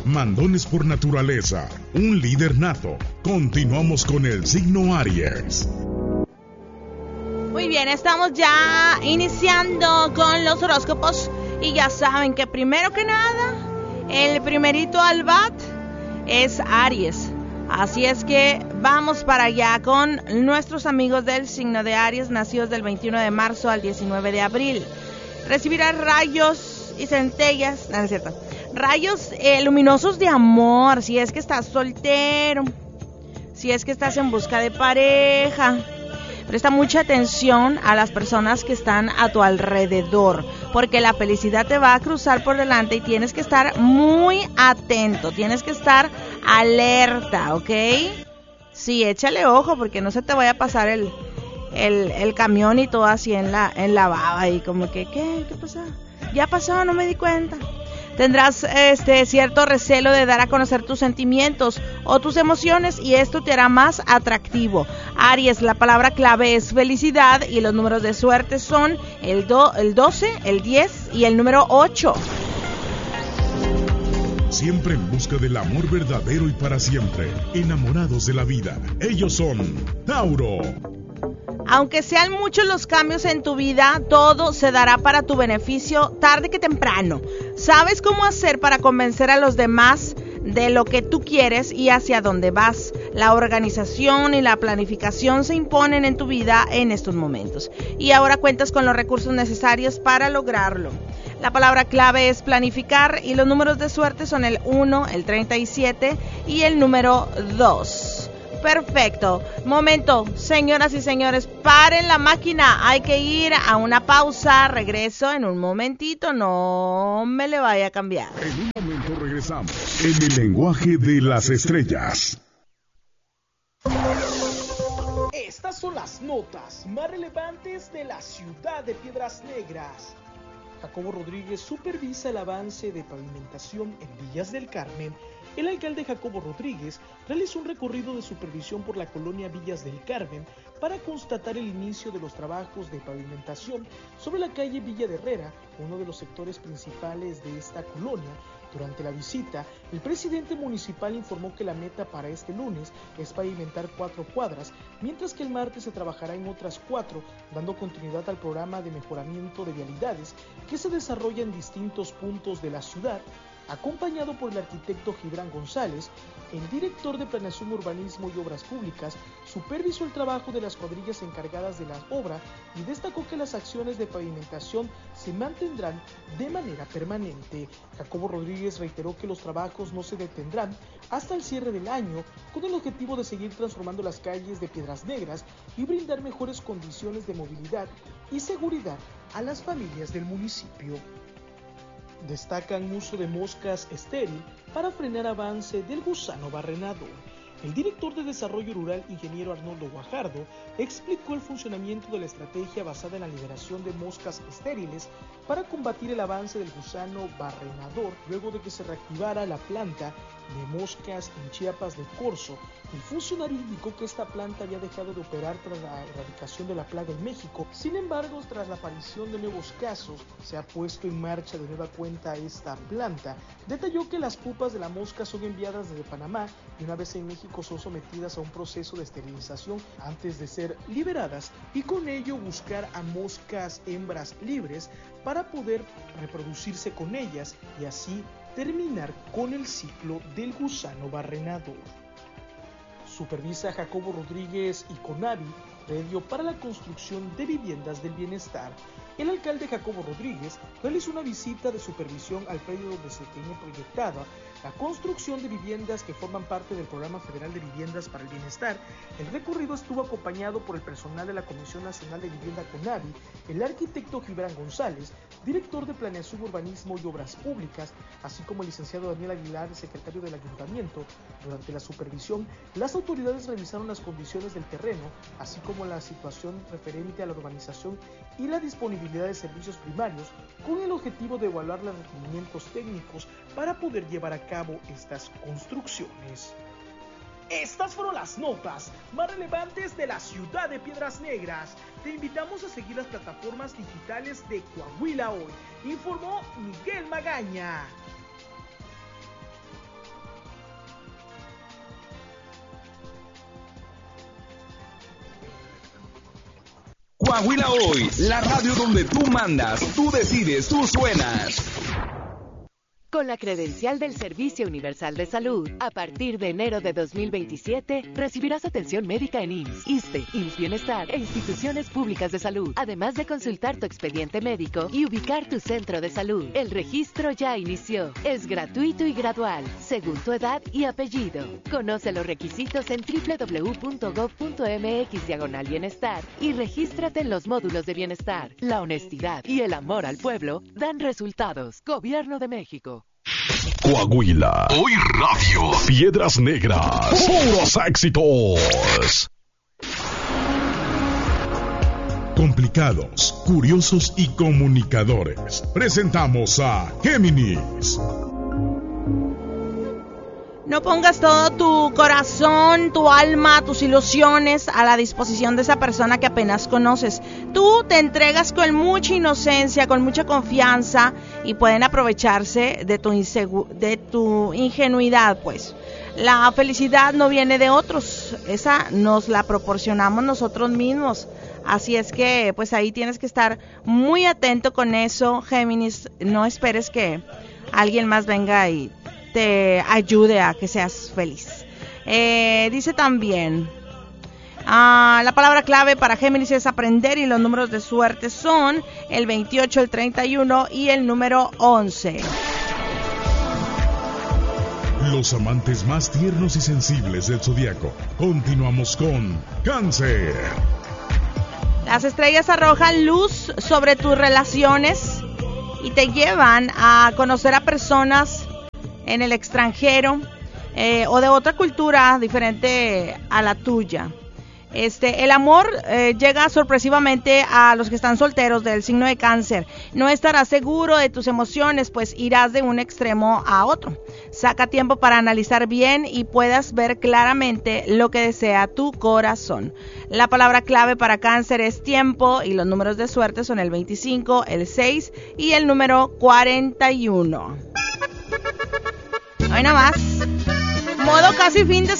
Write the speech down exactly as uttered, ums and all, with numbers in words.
mandones por naturaleza, un líder nato. Continuamos con el signo Aries. Muy bien, estamos ya iniciando con los horóscopos y ya saben que primero que nada, el primerito al bat es Aries. Así es que vamos para allá con nuestros amigos del signo de Aries, nacidos del veintiuno de marzo al diecinueve de abril. Recibirás rayos y centellas, no, no es cierto, rayos eh, luminosos de amor, si es que estás soltero, si es que estás en busca de pareja. Presta mucha atención a las personas que están a tu alrededor, porque la felicidad te va a cruzar por delante y tienes que estar muy atento, tienes que estar alerta, ¿ok? Sí, échale ojo porque no se te vaya a pasar el, el, el camión y todo así en la, en la baba y como que, ¿qué? ¿Qué pasó? Ya pasó, no me di cuenta. Tendrás este cierto recelo de dar a conocer tus sentimientos o tus emociones y esto te hará más atractivo. Aries, la palabra clave es felicidad y los números de suerte son el, do, el doce, el diez y el número ocho. Siempre en busca del amor verdadero y para siempre. Enamorados de la vida. Ellos son Tauro. Aunque sean muchos los cambios en tu vida, todo se dará para tu beneficio tarde que temprano. ¿Sabes cómo hacer para convencer a los demás de lo que tú quieres y hacia dónde vas? La organización y la planificación se imponen en tu vida en estos momentos. Y ahora cuentas con los recursos necesarios para lograrlo. La palabra clave es planificar y los números de suerte son el uno, el treinta y siete y el número dos. Perfecto. Momento, señoras y señores, paren la máquina. Hay que ir a una pausa. Regreso en un momentito. No me le vaya a cambiar. En un momento regresamos. En el lenguaje de las estrellas. Estas son las notas más relevantes de la ciudad de Piedras Negras. Jacobo Rodríguez supervisa el avance de pavimentación en Villas del Carmen. El alcalde Jacobo Rodríguez realizó un recorrido de supervisión por la colonia Villas del Carmen para constatar el inicio de los trabajos de pavimentación sobre la calle Villa de Herrera, uno de los sectores principales de esta colonia. Durante la visita, el presidente municipal informó que la meta para este lunes es pavimentar cuatro cuadras, mientras que el martes se trabajará en otras cuatro, dando continuidad al programa de mejoramiento de vialidades que se desarrolla en distintos puntos de la ciudad. Acompañado por el arquitecto Gibran González, el director de Planeación, Urbanismo y Obras Públicas supervisó el trabajo de las cuadrillas encargadas de la obra y destacó que las acciones de pavimentación se mantendrán de manera permanente. Jacobo Rodríguez reiteró que los trabajos no se detendrán hasta el cierre del año, con el objetivo de seguir transformando las calles de Piedras Negras y brindar mejores condiciones de movilidad y seguridad a las familias del municipio. Destacan uso de moscas estéril para frenar avance del gusano barrenador. El director de Desarrollo Rural, ingeniero Arnoldo Guajardo, explicó el funcionamiento de la estrategia basada en la liberación de moscas estériles para combatir el avance del gusano barrenador luego de que se reactivara la planta de moscas en Chiapas de Corzo. El funcionario indicó que esta planta había dejado de operar tras la erradicación de la plaga en México. Sin embargo, tras la aparición de nuevos casos, se ha puesto en marcha de nueva cuenta esta planta. Detalló que las pupas de la mosca son enviadas desde Panamá y una vez en México son sometidas a un proceso de esterilización antes de ser liberadas y con ello buscar a moscas hembras libres para poder reproducirse con ellas y así terminar con el ciclo del gusano barrenador. Supervisa Jacobo Rodríguez y Conavi, predio para la construcción de viviendas del bienestar. El alcalde Jacobo Rodríguez realizó una visita de supervisión al predio donde se tiene proyectada la construcción de viviendas que forman parte del Programa Federal de Viviendas para el Bienestar. El recorrido estuvo acompañado por el personal de la Comisión Nacional de Vivienda CONAVI, el arquitecto Gibran González, director de Planeación, Urbanismo y Obras Públicas, así como el licenciado Daniel Aguilar, secretario del Ayuntamiento. Durante la supervisión, las autoridades revisaron las condiciones del terreno, así como la situación referente a la urbanización y la disponibilidad de servicios primarios, con el objetivo de evaluar los requerimientos técnicos para poder llevar a cabo estas construcciones. Estas fueron las notas más relevantes de la ciudad de Piedras Negras. Te invitamos a seguir las plataformas digitales de Coahuila Hoy. Informó Miguel Magaña. Coahuila Hoy, la radio donde tú mandas, tú decides, tú suenas. Con la credencial del Servicio Universal de Salud, a partir de enero de dos mil veintisiete, recibirás atención médica en I M S S, ISSSTE, I M S S Bienestar e instituciones públicas de salud, además de consultar tu expediente médico y ubicar tu centro de salud. El registro ya inició. Es gratuito y gradual, según tu edad y apellido. Conoce los requisitos en doble u doble u doble u punto gob punto eme equis diagonal bienestar y regístrate en los módulos de bienestar. La honestidad y el amor al pueblo dan resultados. Gobierno de México. Coahuila. Hoy Radio. Piedras Negras. Puros éxitos. Complicados, curiosos y comunicadores. Presentamos a Géminis. No pongas todo tu corazón, tu alma, tus ilusiones a la disposición de esa persona que apenas conoces. Tú te entregas con mucha inocencia, con mucha confianza y pueden aprovecharse de tu, insegu- de tu ingenuidad, pues. La felicidad no viene de otros, esa nos la proporcionamos nosotros mismos. Así es que, pues ahí tienes que estar muy atento con eso, Géminis. No esperes que alguien más venga y te ayude a que seas feliz. Eh, dice también, ah, la palabra clave para Géminis es aprender y los números de suerte son el veintiocho, el treinta y uno y el número once. Los amantes más tiernos y sensibles del zodiaco. Continuamos con Cáncer. Las estrellas arrojan luz sobre tus relaciones y te llevan a conocer a personas en el extranjero eh, o de otra cultura diferente a la tuya. Este, el amor eh, llega sorpresivamente a los que están solteros del signo de Cáncer. No estarás seguro de tus emociones, pues irás de un extremo a otro. Saca tiempo para analizar bien y puedas ver claramente lo que desea tu corazón. La palabra clave para Cáncer es tiempo y los números de suerte son el veinticinco, el seis y el número cuarenta y uno. Hoy nada más. Modo casi fin de